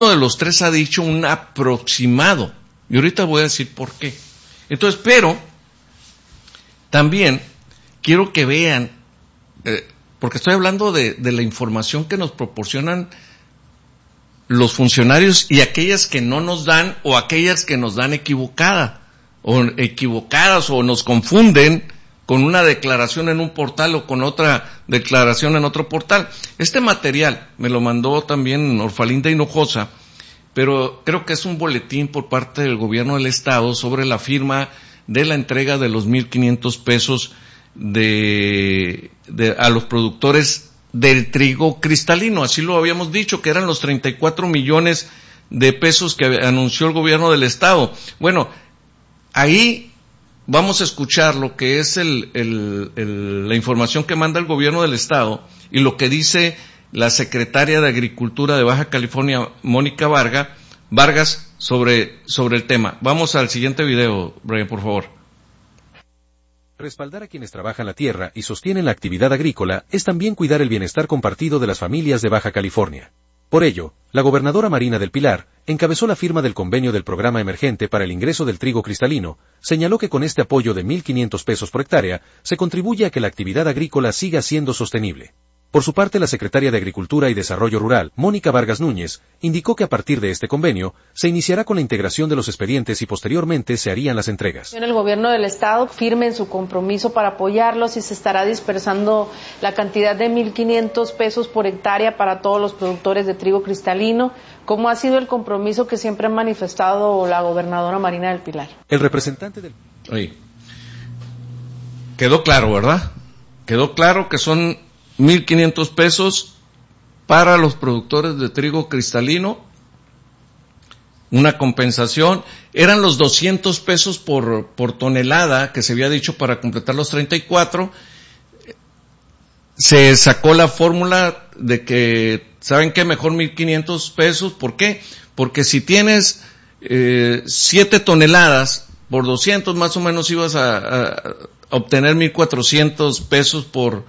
de los tres ha dicho un aproximado. Y ahorita voy a decir por qué. Entonces, pero también quiero que vean, porque estoy hablando de la información que nos proporcionan los funcionarios y aquellas que no nos dan o aquellas que nos dan equivocadas o nos confunden con una declaración en un portal o con otra declaración en otro portal. Este material me lo mandó también Orfalinda Hinojosa, pero creo que es un boletín por parte del gobierno del estado sobre la firma de la entrega de los 1,500 pesos a los productores del trigo cristalino. Así lo habíamos dicho, que eran los 34 millones de pesos que anunció el gobierno del estado. Bueno, ahí vamos a escuchar lo que es la información que manda el gobierno del estado y lo que dice la secretaria de Agricultura de Baja California, Mónica Vargas, sobre el tema. Vamos al siguiente video, Brian, por favor. Respaldar a quienes trabajan la tierra y sostienen la actividad agrícola es también cuidar el bienestar compartido de las familias de Baja California. Por ello, la gobernadora Marina del Pilar encabezó la firma del convenio del programa emergente para el ingreso del trigo cristalino, señaló que con este apoyo de 1,500 pesos por hectárea se contribuye a que la actividad agrícola siga siendo sostenible. Por su parte, la secretaria de Agricultura y Desarrollo Rural, Mónica Vargas Núñez, indicó que a partir de este convenio se iniciará con la integración de los expedientes y posteriormente se harían las entregas. El gobierno del estado firme en su compromiso para apoyarlos y se estará dispersando la cantidad de 1,500 pesos por hectárea para todos los productores de trigo cristalino, como ha sido el compromiso que siempre ha manifestado la gobernadora Marina del Pilar. El representante del... Oye, quedó claro, ¿verdad? Quedó claro que son 1,500 pesos para los productores de trigo cristalino, una compensación. Eran los 200 pesos por tonelada que se había dicho para completar los 34. Se sacó la fórmula de que, ¿saben qué? Mejor 1,500 pesos. ¿Por qué? Porque si tienes 7 toneladas por 200, más o menos ibas a obtener 1,400 pesos por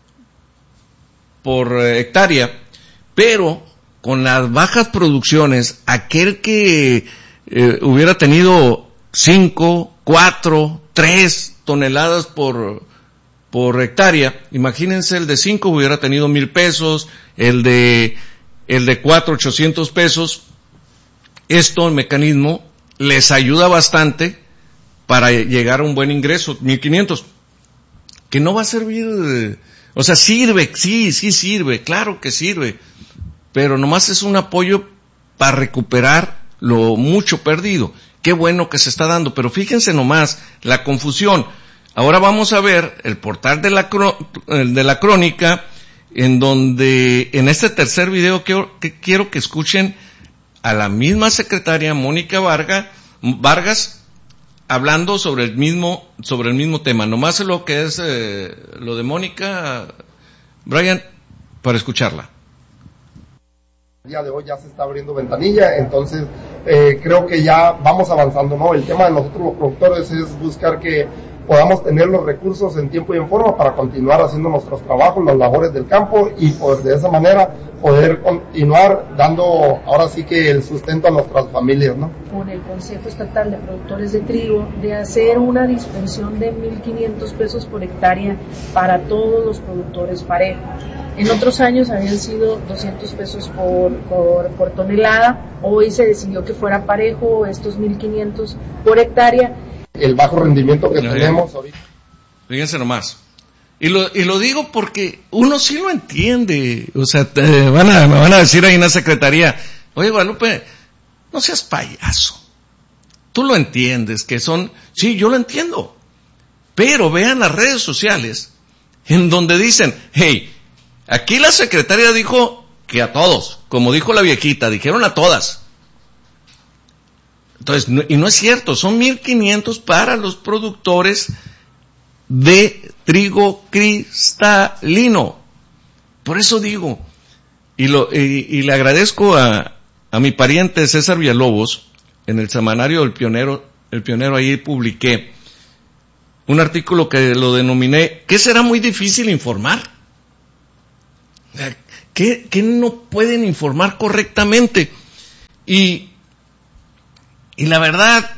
hectárea, pero con las bajas producciones, aquel que hubiera tenido 5, 4, 3 toneladas por hectárea, imagínense, el de 5 hubiera tenido 1,000 pesos, el de 4, 800 pesos. Esto, el mecanismo, les ayuda bastante para llegar a un buen ingreso, 1,500, que no va a servir o sea, sirve, sí sirve, claro que sirve, pero nomás es un apoyo para recuperar lo mucho perdido. Qué bueno que se está dando, pero fíjense nomás la confusión. Ahora vamos a ver el portal de la crónica, en donde en este tercer video quiero que escuchen a la misma secretaria Mónica Vargas hablando sobre el mismo tema. Nomás lo que es lo de Mónica, Brian, para escucharla. El día de hoy ya se está abriendo ventanilla, entonces creo que ya vamos avanzando, ¿no? El tema de nosotros los productores es buscar que podamos tener los recursos en tiempo y en forma para continuar haciendo nuestros trabajos, las labores del campo y pues de esa manera poder continuar dando ahora sí que el sustento a nuestras familias, ¿no? Con el Consejo Estatal de Productores de Trigo de hacer una dispensión de 1,500 pesos por hectárea para todos los productores parejo. En otros años habían sido 200 pesos por tonelada, hoy se decidió que fuera parejo estos 1,500 por hectárea. El bajo rendimiento que tenemos ahorita. Fíjense nomás. Y lo digo porque uno sí lo entiende. O sea, me van a decir ahí en la secretaría, oye, Guadalupe, no seas payaso. Tú lo entiendes, sí, yo lo entiendo. Pero vean las redes sociales en donde dicen, hey, aquí la secretaria dijo que a todos, como dijo la viejita, dijeron a todas. Entonces, y no es cierto, son 1,500 para los productores de trigo cristalino. Por eso digo, y le agradezco a mi pariente César Villalobos, en el semanario El Pionero ahí publiqué un artículo que lo denominé, ¿qué será muy difícil informar? ¿Qué no pueden informar correctamente? Y la verdad,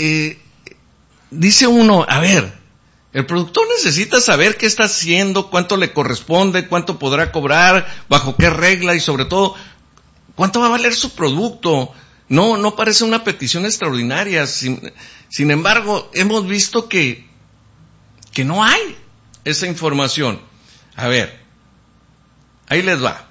dice uno, a ver, el productor necesita saber qué está haciendo, cuánto le corresponde, cuánto podrá cobrar, bajo qué regla y sobre todo, cuánto va a valer su producto. No parece una petición extraordinaria. Sin embargo, hemos visto que no hay esa información. A ver, ahí les va.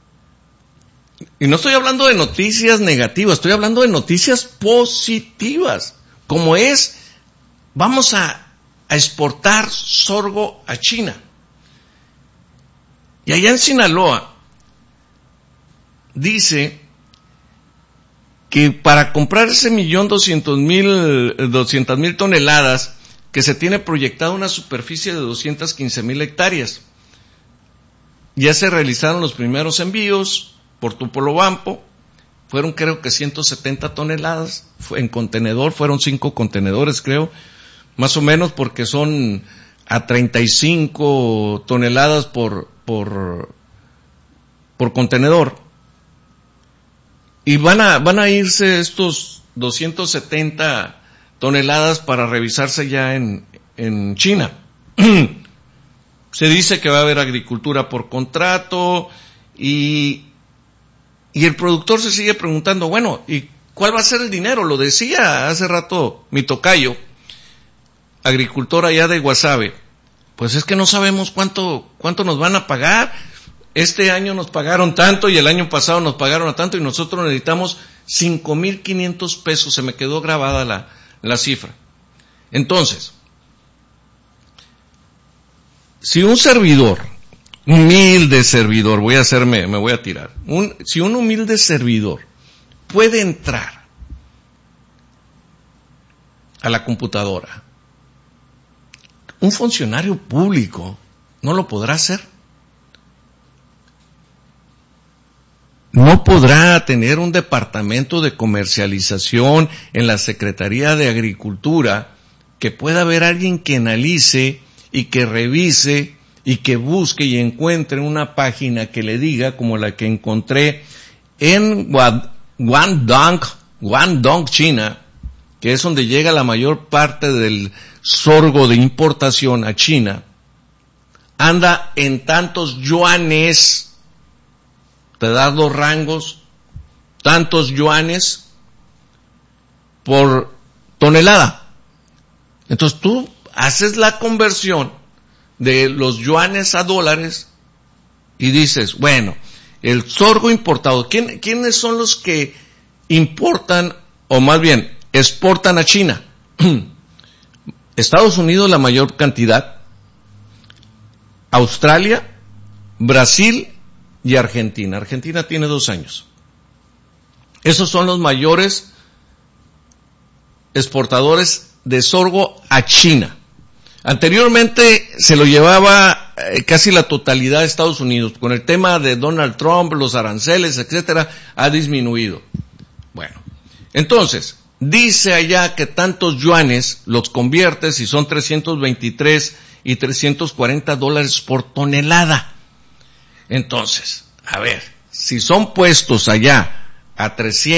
Y no estoy hablando de noticias negativas, estoy hablando de noticias positivas, como es, vamos a exportar sorgo a China. Y allá en Sinaloa dice que para comprar ese 1.200.000 toneladas, que se tiene proyectada una superficie de 215.000 hectáreas. Ya se realizaron los primeros envíos por Topolobampo, fueron creo que 170 toneladas, en contenedor, fueron 5 contenedores creo, más o menos, porque son a 35 toneladas por contenedor. Y van a irse estos 270 toneladas para revisarse ya en China. Se dice que va a haber agricultura por contrato y el productor se sigue preguntando, bueno, ¿y cuál va a ser el dinero? Lo decía hace rato mi tocayo, agricultor allá de Guasave. Pues es que no sabemos cuánto nos van a pagar. Este año nos pagaron tanto y el año pasado nos pagaron a tanto y nosotros necesitamos 5,500 pesos. Se me quedó grabada la cifra. Entonces, si un servidor, humilde servidor, me voy a tirar. Si un humilde servidor puede entrar a la computadora, un funcionario público no lo podrá hacer. No podrá tener un departamento de comercialización en la Secretaría de Agricultura que pueda haber alguien que analice y que revise y que busque y encuentre una página que le diga, como la que encontré en Guangdong, China, que es donde llega la mayor parte del sorgo de importación a China, anda en tantos yuanes. Te das los rangos, tantos yuanes por tonelada. Entonces tú haces la conversión de los yuanes a dólares y dices, bueno, el sorgo importado, ¿quiénes son los que importan, o más bien, exportan a China? Estados Unidos la mayor cantidad, Australia, Brasil y Argentina. Argentina tiene 2 años. Esos son los mayores exportadores de sorgo a China. Anteriormente se lo llevaba casi la totalidad de Estados Unidos. Con el tema de Donald Trump, los aranceles, etcétera, ha disminuido. Bueno, entonces, dice allá que tantos yuanes los conviertes y son 323 y 340 dólares por tonelada. Entonces, a ver, si son puestos allá a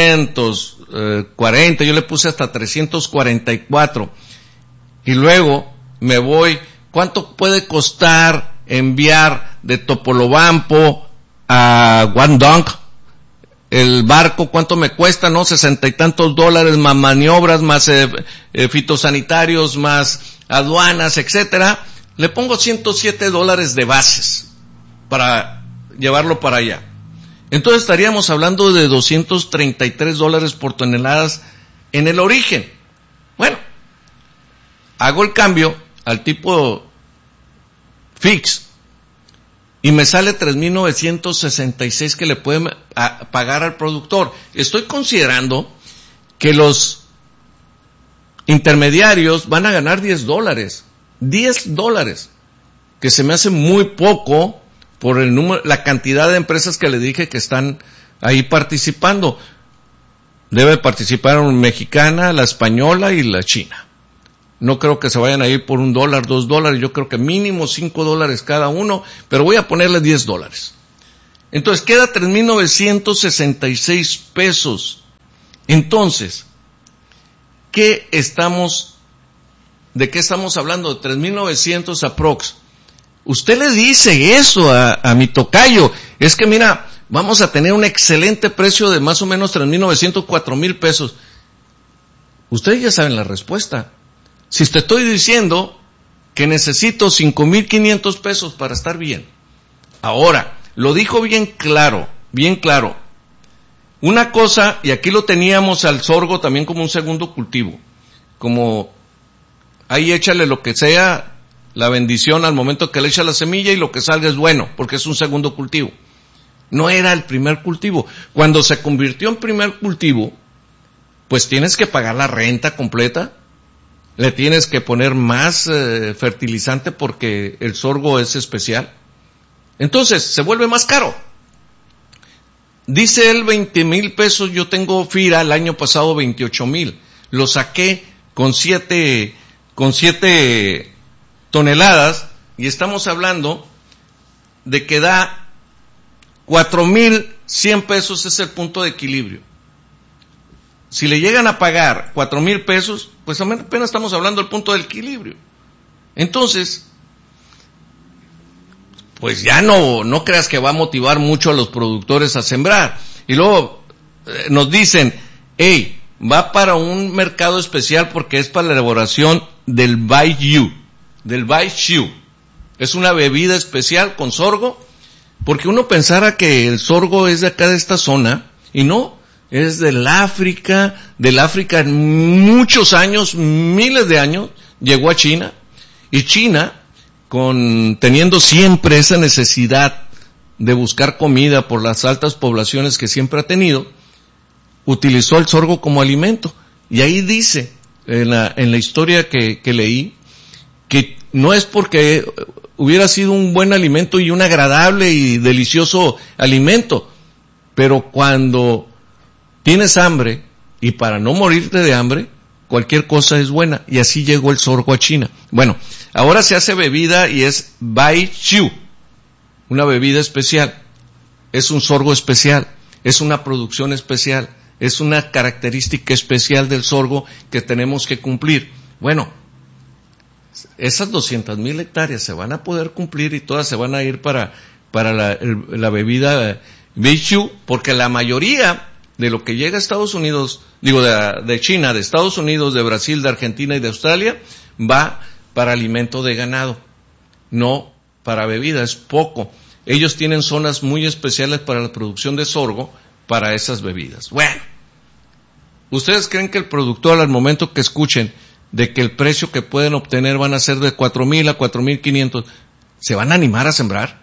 340, yo le puse hasta 344, y luego me voy, ¿cuánto puede costar enviar de Topolobampo a Guangdong? El barco, ¿cuánto me cuesta? No, 60 y tantos dólares, más maniobras, más fitosanitarios, más aduanas, etcétera. Le pongo 107 dólares de bases para llevarlo para allá. Entonces estaríamos hablando de 233 dólares por toneladas en el origen. Bueno, hago el cambio al tipo fix y me sale 3,966 que le pueden pagar al productor. Estoy considerando que los intermediarios van a ganar 10 dólares, que se me hace muy poco por el número, la cantidad de empresas que le dije que están ahí participando. Debe participar una mexicana, la española y la china. No creo que se vayan a ir por $1, $2, yo creo que mínimo $5 cada uno, pero voy a ponerle 10 dólares. Entonces queda 3,966 pesos. Entonces, ¿de qué estamos hablando? De 3,900 aprox. Usted le dice eso a mi tocayo, es que mira, vamos a tener un excelente precio de más o menos 3,900, 4,000 pesos. Ustedes ya saben la respuesta. Si te estoy diciendo que necesito 5,500 pesos para estar bien. Ahora, lo dijo bien claro. Una cosa, y aquí lo teníamos al sorgo también como un segundo cultivo, como ahí échale lo que sea, la bendición al momento que le echa la semilla y lo que salga es bueno, porque es un segundo cultivo. No era el primer cultivo. Cuando se convirtió en primer cultivo, pues tienes que pagar la renta completa, le tienes que poner más fertilizante porque el sorgo es especial. Entonces, se vuelve más caro. Dice él 20,000 pesos, yo tengo FIRA el año pasado 28,000. Lo saqué con 7 toneladas y estamos hablando de que da 4,100 pesos, es el punto de equilibrio. Si le llegan a pagar 4,000 pesos, pues apenas estamos hablando del punto de equilibrio. Entonces, pues ya no creas que va a motivar mucho a los productores a sembrar. Y luego nos dicen, hey, va para un mercado especial porque es para la elaboración del Baijiu. Es una bebida especial con sorgo, porque uno pensara que el sorgo es de acá de esta zona, y no, es del África en muchos años, miles de años, llegó a China, y China, teniendo siempre esa necesidad de buscar comida por las altas poblaciones que siempre ha tenido, utilizó el sorgo como alimento. Y ahí dice, en la historia que leí, que no es porque hubiera sido un buen alimento y un agradable y delicioso alimento, pero cuando tienes hambre, y para no morirte de hambre, cualquier cosa es buena, y así llegó el sorgo a China. Bueno, ahora se hace bebida y es Baijiu, una bebida especial, es un sorgo especial, es una producción especial, es una característica especial del sorgo que tenemos que cumplir. Bueno, esas 200,000 hectáreas se van a poder cumplir y todas se van a ir para la bebida Baijiu, porque la mayoría de lo que llega a Estados Unidos, de China, de Estados Unidos, de Brasil, de Argentina y de Australia, va para alimento de ganado, no para bebida, es poco. Ellos tienen zonas muy especiales para la producción de sorgo para esas bebidas. Bueno, ¿ustedes creen que el productor al momento que escuchen de que el precio que pueden obtener van a ser de 4,000 a 4,500, se van a animar a sembrar?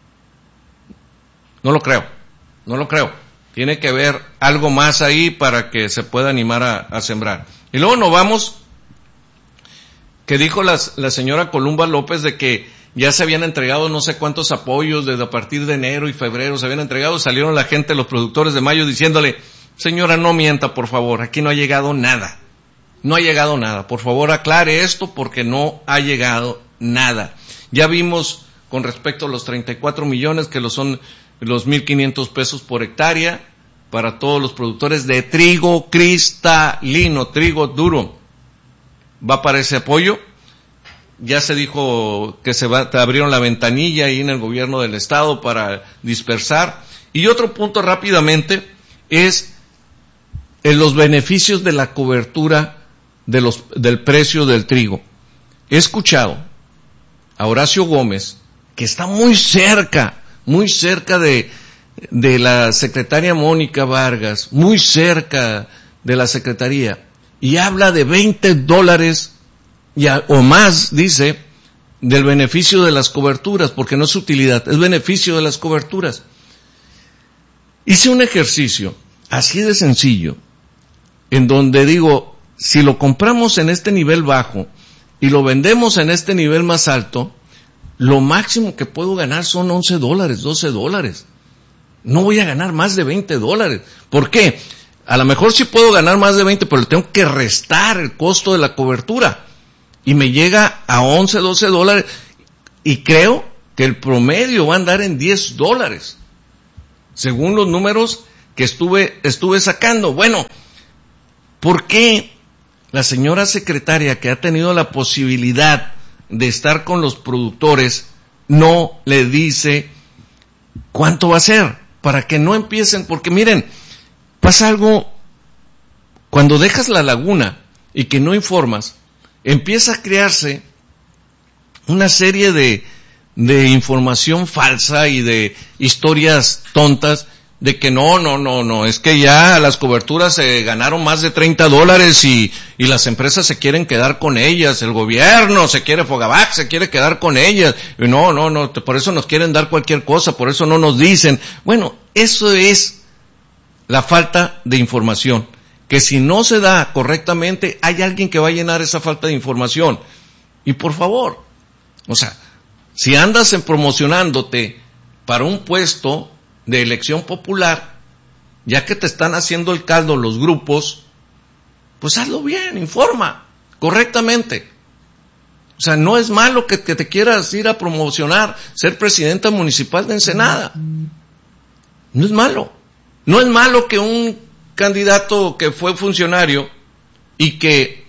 No lo creo. Tiene que haber algo más ahí para que se pueda animar a sembrar. Y luego nos vamos, que dijo la señora Columba López de que ya se habían entregado no sé cuántos apoyos desde a partir de enero y febrero se habían entregado, salieron la gente, los productores de mayo diciéndole, señora, no mienta por favor, aquí no ha llegado nada. No ha llegado nada. Por favor, aclare esto porque no ha llegado nada. Ya vimos con respecto a los 34 millones que son los 1,500 pesos por hectárea para todos los productores de trigo cristalino, trigo duro. Va para ese apoyo. Ya se dijo que te abrieron la ventanilla ahí en el gobierno del estado para dispersar. Y otro punto rápidamente es en los beneficios de la cobertura del precio del trigo. He escuchado a Horacio Gómez, que está muy cerca de la secretaria Mónica Vargas, muy cerca de la secretaría, y habla de $20 o más, dice, del beneficio de las coberturas, porque no es utilidad, es beneficio de las coberturas. Hice un ejercicio así de sencillo, en donde digo, si lo compramos en este nivel bajo y lo vendemos en este nivel más alto, lo máximo que puedo ganar son $11, $12. No voy a ganar más de $20. ¿Por qué? A lo mejor sí puedo ganar más de 20, pero le tengo que restar el costo de la cobertura. Y me llega a $11, $12. Y creo que el promedio va a andar en $10. Según los números que estuve sacando. Bueno, ¿Por qué la señora secretaria, que ha tenido la posibilidad de estar con los productores, no le dice cuánto va a ser? Para que no empiecen, porque miren, pasa algo, cuando dejas la laguna y que no informas, empieza a crearse una serie de información falsa y de historias tontas, de que no, es que ya las coberturas se ganaron más de $30 y las empresas se quieren quedar con ellas, el gobierno se quiere, Fogavac se quiere quedar con ellas, y no, por eso nos quieren dar cualquier cosa, por eso no nos dicen. Bueno, eso es la falta de información, que si no se da correctamente, hay alguien que va a llenar esa falta de información. Y por favor, o sea, si andas promocionándote para un puesto de elección popular, ya que te están haciendo el caldo los grupos, pues hazlo bien, informa correctamente. O sea, no es malo que te quieras ir a promocionar, ser presidenta municipal de Ensenada. No es malo. No es malo que un candidato que fue funcionario y que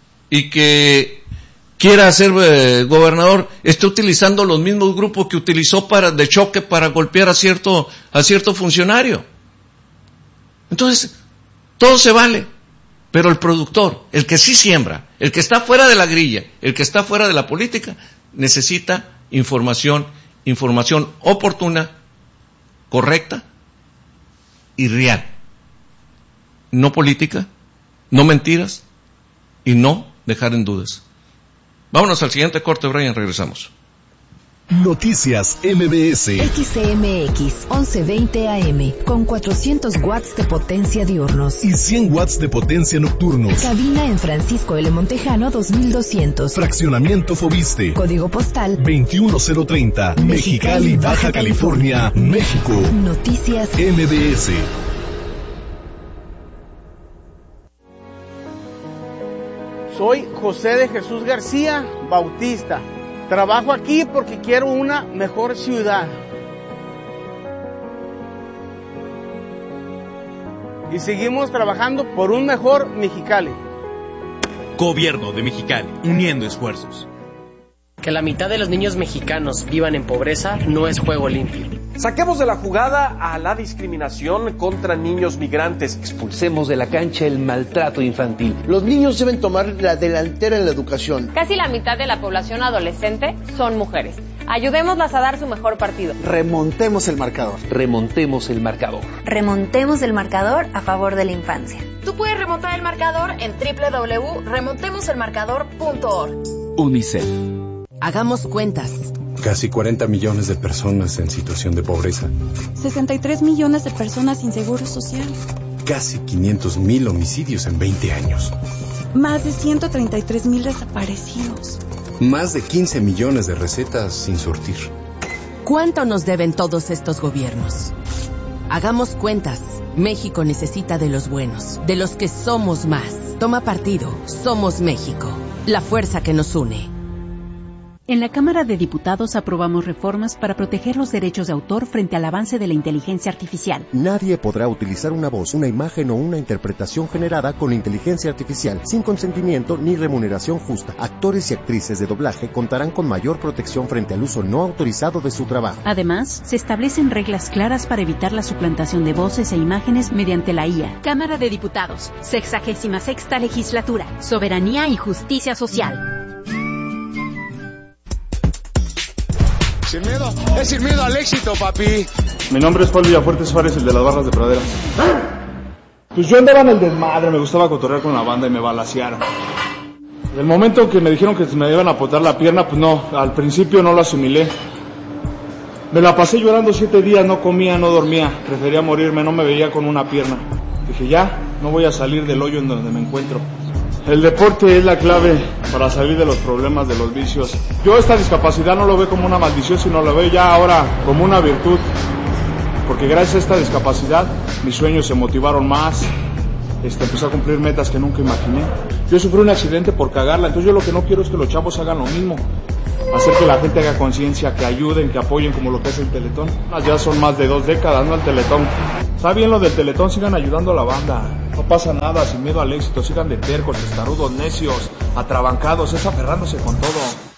quiera ser gobernador, esté utilizando los mismos grupos que utilizó de choque para golpear a cierto funcionario. Entonces, todo se vale, pero el productor, el que sí siembra, el que está fuera de la grilla, el que está fuera de la política, necesita información oportuna, correcta y real. No política, no mentiras y no dejar en dudas. Vámonos al siguiente corte, Brian, regresamos. Noticias MBS. XCMX 1120 AM con 400 watts de potencia diurnos y 100 watts de potencia nocturnos. Cabina en Francisco L. Montejano 2200. Fraccionamiento Fobiste. Código postal 21030. Mexicali, Baja California, México. Noticias MBS. Soy José de Jesús García Bautista. Trabajo aquí porque quiero una mejor ciudad. Y seguimos trabajando por un mejor Mexicali. Gobierno de Mexicali, uniendo esfuerzos. Que la mitad de los niños mexicanos vivan en pobreza no es juego limpio. Saquemos de la jugada a la discriminación contra niños migrantes. Expulsemos de la cancha el maltrato infantil. Los niños deben tomar la delantera en la educación. Casi la mitad de la población adolescente son mujeres. Ayudémoslas a dar su mejor partido. Remontemos el marcador. Remontemos el marcador. Remontemos el marcador a favor de la infancia. Tú puedes remontar el marcador en www.remontemoselmarcador.org. UNICEF. Hagamos cuentas. Casi 40 millones de personas en situación de pobreza. 63 millones de personas sin seguro social. Casi 500,000 homicidios en 20 años. Más de 133,000 desaparecidos. Más de 15 millones de recetas sin surtir. ¿Cuánto nos deben todos estos gobiernos? Hagamos cuentas. México necesita de los buenos, de los que somos más. Toma partido. Somos México. La fuerza que nos une. En la Cámara de Diputados aprobamos reformas para proteger los derechos de autor frente al avance de la inteligencia artificial. Nadie podrá utilizar una voz, una imagen o una interpretación generada con inteligencia artificial sin consentimiento ni remuneración justa. Actores y actrices de doblaje contarán con mayor protección frente al uso no autorizado de su trabajo. Además, se establecen reglas claras para evitar la suplantación de voces e imágenes mediante la IA. Cámara de Diputados, 66ª Legislatura, Soberanía y Justicia Social. Sin miedo, es sin miedo al éxito, papi. Mi nombre es Paul Villafuerte Suárez, el de las barras de pradera. Pues yo andaba en el desmadre, me gustaba cotorrear con la banda y me balacearon. El momento que me dijeron que me iban a apotar la pierna, pues no, al principio no lo asimilé. Me la pasé llorando 7 días, no comía, no dormía, prefería morirme, no me veía con una pierna. Dije, ya, no voy a salir del hoyo en donde me encuentro. El deporte es la clave para salir de los problemas, de los vicios. Yo esta discapacidad no lo veo como una maldición, sino lo veo ya ahora como una virtud. Porque gracias a esta discapacidad, mis sueños se motivaron más, empecé a cumplir metas que nunca imaginé. Yo sufrí un accidente por cagarla, entonces yo lo que no quiero es que los chavos hagan lo mismo. Hacer que la gente haga conciencia, que ayuden, que apoyen como lo que hace el Teletón. Ya son más de 2 décadas, ¿no? El Teletón. Está bien lo del Teletón, sigan ayudando a la banda. No pasa nada, sin miedo al éxito, sigan de tercos, testarudos, necios, atrabancados, es aferrándose con todo.